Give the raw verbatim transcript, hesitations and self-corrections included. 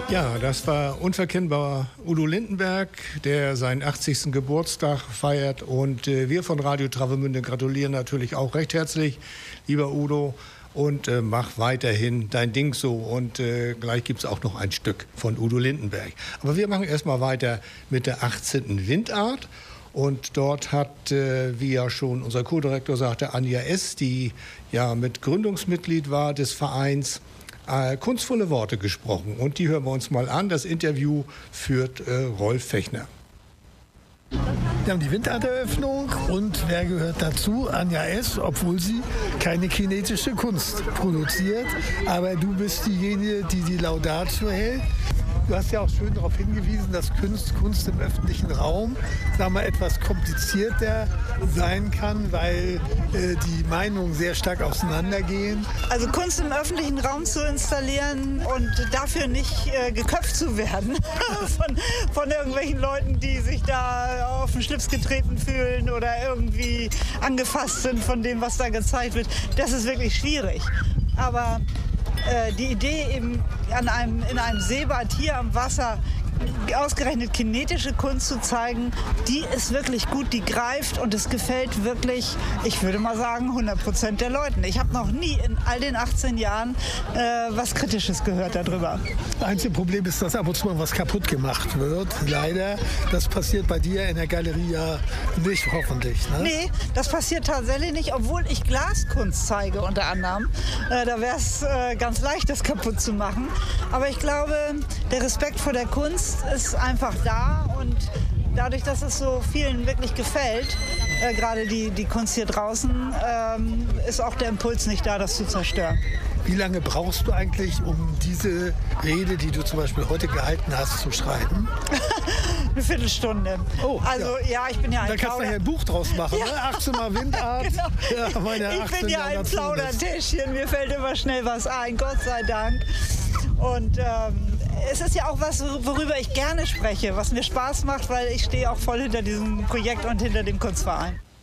Ja, das war unverkennbar Udo Lindenberg, der seinen achtzigsten Geburtstag feiert. Und äh, wir von Radio Travemünde gratulieren natürlich auch recht herzlich, lieber Udo. Und äh, mach weiterhin dein Ding so. Und äh, gleich gibt es auch noch ein Stück von Udo Lindenberg. Aber wir machen erstmal weiter mit der achtzehnten Windart. Und dort hat, äh, wie ja schon unser Co-Direktor sagte, Anja S., die ja mit Gründungsmitglied war des Vereins, Äh, kunstvolle Worte gesprochen. Und die hören wir uns mal an. Das Interview führt äh, Rolf Fechner. Wir haben die Windarteröffnung und wer gehört dazu? Anja S., obwohl sie keine kinetische Kunst produziert. Aber du bist diejenige, die die Laudatio hält. Du hast ja auch schön darauf hingewiesen, dass Kunst, Kunst im öffentlichen Raum, sagen wir, etwas komplizierter sein kann, weil äh, die Meinungen sehr stark auseinandergehen. Also Kunst im öffentlichen Raum zu installieren und dafür nicht äh, geköpft zu werden von, von irgendwelchen Leuten, die sich da auf den Schlips getreten fühlen oder irgendwie angefasst sind von dem, was da gezeigt wird, das ist wirklich schwierig. Aber die Idee, eben an einem, in einem Seebad hier am Wasser ausgerechnet kinetische Kunst zu zeigen, die ist wirklich gut, die greift und es gefällt wirklich, ich würde mal sagen, hundert Prozent der Leuten. Ich habe noch nie in all den achtzehn Jahren äh, was Kritisches gehört darüber. Das einzige Problem ist, dass ab und zu mal was kaputt gemacht wird. Leider, das passiert bei dir in der Galerie ja nicht, hoffentlich. Ne? Nee, das passiert tatsächlich nicht, obwohl ich Glaskunst zeige unter anderem. Äh, da wäre es äh, ganz leicht, das kaputt zu machen. Aber ich glaube, der Respekt vor der Kunst ist einfach da und dadurch, dass es so vielen wirklich gefällt, äh, gerade die, die Kunst hier draußen, ähm, ist auch der Impuls nicht da, das zu zerstören. Wie lange brauchst du eigentlich, um diese Rede, die du zum Beispiel heute gehalten hast, zu schreiben? Eine Viertelstunde. Oh, also ja, ja ich bin ja ein Da kannst du ja ein Buch draus machen, ja. Ne? achtzehn Mal Windart. Genau. Ja, meine ich bin ja ein Plaudertäschchen, mir fällt immer schnell was ein, Gott sei Dank. Und ähm, es ist ja auch was, worüber ich gerne spreche, was mir Spaß macht, weil ich stehe auch voll hinter diesem Projekt und hinter dem Kunstverein.